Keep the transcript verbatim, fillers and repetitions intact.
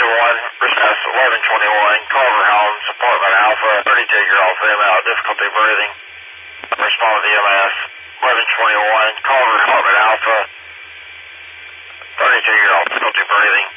one, recess eleven twenty-one, Culver Homes, Apartment Alpha, thirty-two-year-old female, difficulty breathing. Respond to E M S. eleven twenty-one, Culver Apartment Alpha, thirty-two-year-old, difficulty breathing.